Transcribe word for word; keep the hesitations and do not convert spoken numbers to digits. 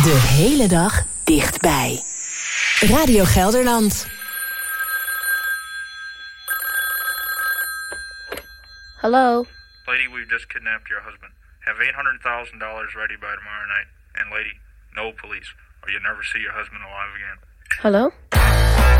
De hele dag dichtbij. Radio Gelderland. Hello? Lady, we've just kidnapped your husband. Have eight hundred thousand dollars ready by tomorrow night. And lady, no police, or you'll never see your husband alive again. Hello?